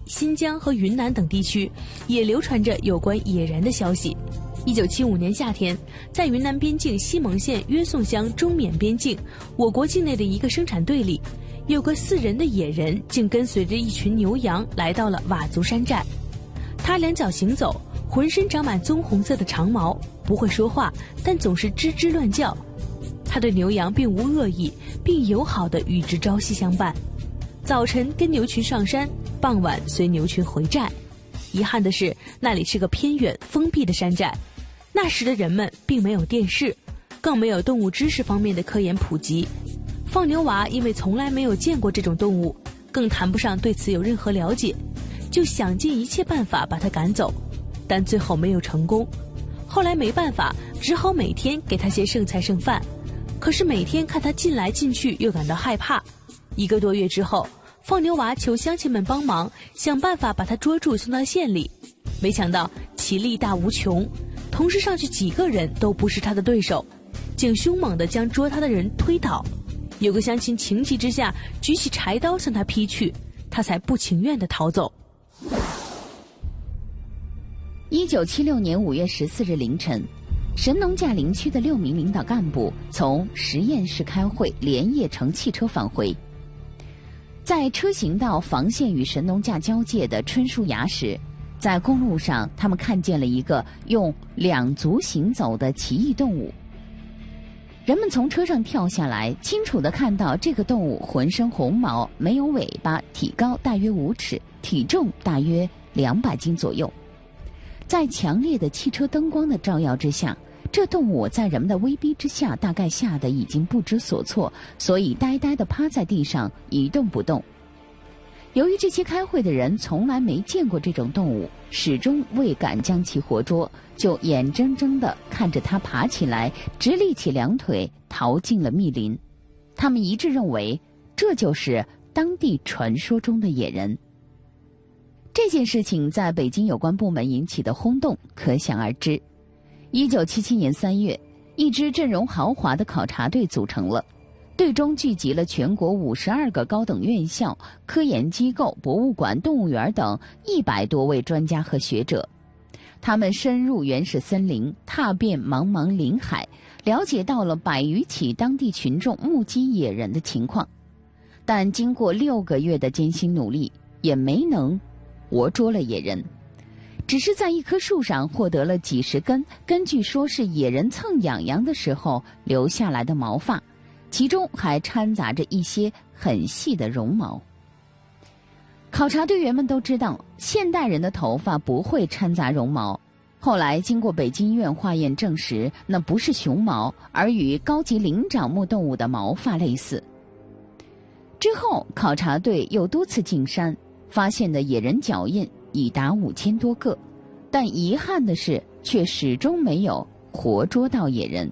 新疆和云南等地区也流传着有关野人的消息。1975年夏天，在云南边境西蒙县约宋乡中缅边境，我国境内的一个生产队里，有个4人的野人竟跟随着一群牛羊来到了佤族山寨。他两脚行走，浑身长满棕红色的长毛，不会说话，但总是吱吱乱叫。他对牛羊并无恶意，并友好地与之朝夕相伴。早晨跟牛群上山，傍晚随牛群回寨。遗憾的是，那里是个偏远封闭的山寨。那时的人们并没有电视，更没有动物知识方面的科研普及。放牛娃因为从来没有见过这种动物，更谈不上对此有任何了解，就想尽一切办法把它赶走，但最后没有成功。后来没办法，只好每天给他些剩菜剩饭。可是每天看他进来进去，又感到害怕。1个多月之后，放牛娃求乡亲们帮忙，想办法把他捉住送到县里。没想到其力大无穷，同时上去几个人都不是他的对手，竟凶猛地将捉他的人推倒。有个乡亲情急之下举起柴刀向他劈去，他才不情愿地逃走。 1976年5月14日凌晨，神农架林区的6名领导干部从实验室开会，连夜乘汽车返回。在车行到房县与神农架交界的春树崖时，在公路上他们看见了一个用2足行走的奇异动物。人们从车上跳下来，清楚地看到这个动物浑身红毛，没有尾巴，体高大约5尺，体重大约200斤左右。在强烈的汽车灯光的照耀之下，这动物在人们的威逼之下，大概吓得已经不知所措，所以呆呆地趴在地上一动不动。由于这些开会的人从来没见过这种动物，始终未敢将其活捉，就眼睁睁地看着它爬起来，直立起2腿，逃进了密林。他们一致认为，这就是当地传说中的野人。这件事情在北京有关部门引起的轰动可想而知。1977年3月，一支阵容豪华的考察队组成了，队中聚集了全国52个高等院校、科研机构、博物馆、动物园等100多位专家和学者。他们深入原始森林，踏遍茫茫林海，了解到了100余起当地群众目击野人的情况。但经过6个月的艰辛努力，也没能活捉了野人，只是在一棵树上获得了几十根根据说是野人蹭痒痒的时候留下来的毛发，其中还掺杂着一些很细的绒毛。考察队员们都知道，现代人的头发不会掺杂绒毛。后来经过北京医院化验证实，那不是熊毛，而与高级灵长目动物的毛发类似。之后考察队又多次进山，发现的野人脚印已达5000多个，但遗憾的是，却始终没有活捉到野人。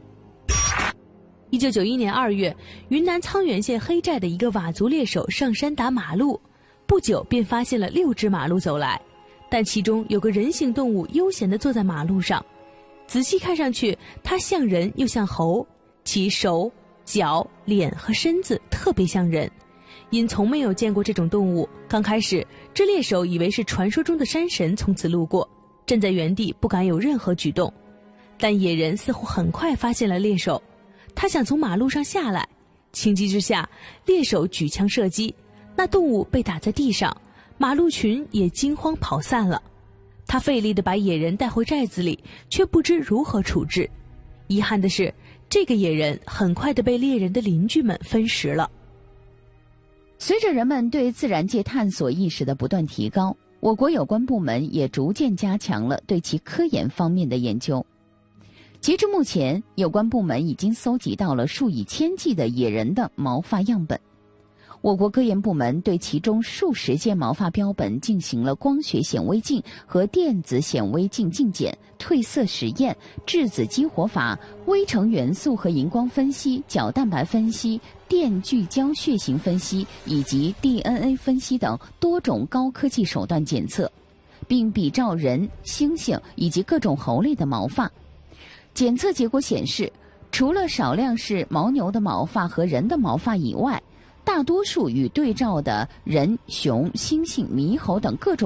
1991年2月，云南沧源县黑寨的一个佤族猎手上山打马路，不久便发现了6只马路走来，但其中有个人形动物悠闲地坐在马路上，仔细看上去，它像人又像猴，其手、脚、脸和身子特别像人。因从没有见过这种动物，刚开始这猎手以为是传说中的山神从此路过，站在原地不敢有任何举动。但野人似乎很快发现了猎手，他想从马路上下来，情急之下，猎手举枪射击，那动物被打在地上，马路群也惊慌跑散了。他费力地把野人带回寨子里，却不知如何处置。遗憾的是，这个野人很快地被猎人的邻居们分食了。 随着人们对自然界探索意识的不断提高，我国有关部门也逐渐加强了对其科研方面的研究。截至目前，有关部门已经搜集到了数以千计的野人的毛发样本。我国科研部门对其中数十件毛发标本进行了光学显微镜和电子显微镜镜检、褪色实验、质子激活法、微成元素和荧光分析、角蛋白分析、电聚焦血型分析以及 DNA 分析等多种高科技手段检测，并比照人、猩猩以及各种猴类的毛发。检测结果显示，除了少量是牦牛的毛发和人的毛发以外，大多数与对照的人、熊、猩猩、猕猴等各种